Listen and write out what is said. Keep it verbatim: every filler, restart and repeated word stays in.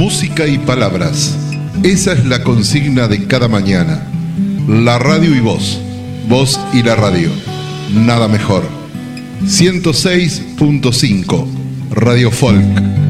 música y palabras. Esa es la consigna de cada mañana. La radio y vos. Vos y la radio. Nada mejor. ciento seis punto cinco Radio Folk.